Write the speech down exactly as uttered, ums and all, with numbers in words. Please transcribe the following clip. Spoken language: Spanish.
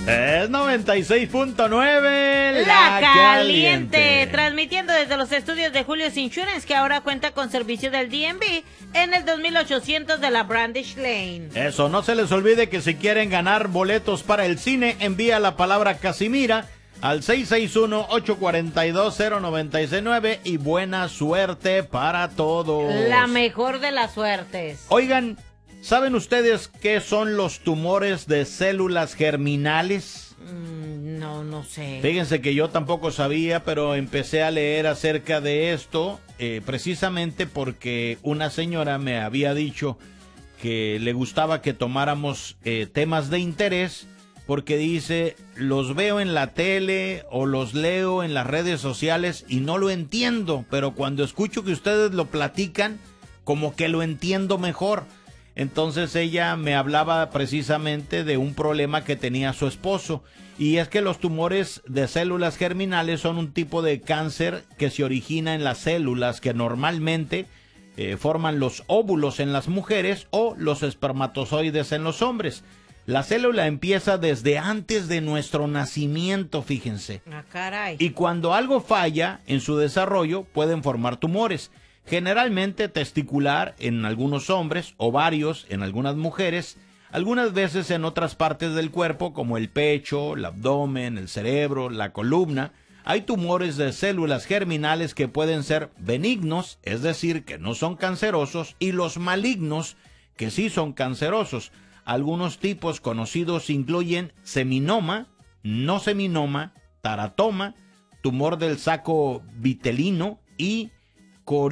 Es noventa y seis punto nueve La, La caliente. caliente. Transmitiendo desde los estudios de Julio's Insurance, que ahora cuenta con servicio del D M V en el dos mil ochocientos de la Brandish Lane. Eso, no se les olvide que si quieren ganar boletos para el cine, envía la palabra Casimira al seis seis uno, ocho cuatro dos, cero nueve seis nueve y buena suerte para todos. La mejor de las suertes. Oigan, ¿saben ustedes qué son los tumores de células germinales? Mm, no, no sé. Fíjense que yo tampoco sabía, pero empecé a leer acerca de esto eh, precisamente porque una señora me había dicho que le gustaba que tomáramos eh, temas de interés, porque dice, los veo en la tele o los leo en las redes sociales y no lo entiendo, pero cuando escucho que ustedes lo platican, como que lo entiendo mejor. Entonces ella me hablaba precisamente de un problema que tenía su esposo, y es que los tumores de células germinales son un tipo de cáncer que se origina en las células que normalmente eh, forman los óvulos en las mujeres o los espermatozoides en los hombres. La célula empieza desde antes de nuestro nacimiento, fíjense. Ah, caray. Y cuando algo falla en su desarrollo, pueden formar tumores. Generalmente testicular en algunos hombres, ovarios en algunas mujeres, algunas veces en otras partes del cuerpo como el pecho, el abdomen, el cerebro, la columna. Hay tumores de células germinales que pueden ser benignos, es decir, que no son cancerosos, y los malignos, que sí son cancerosos. Algunos tipos conocidos incluyen seminoma, no seminoma, taratoma, tumor del saco vitelino y